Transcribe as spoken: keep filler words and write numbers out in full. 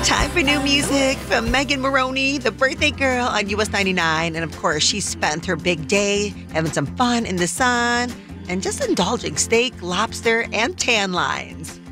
Time for new music from Megan Maroney, the birthday girl on U S ninety-nine. And of course, she spent her big day having some fun in the sun and just indulging steak, lobster, and tan lines.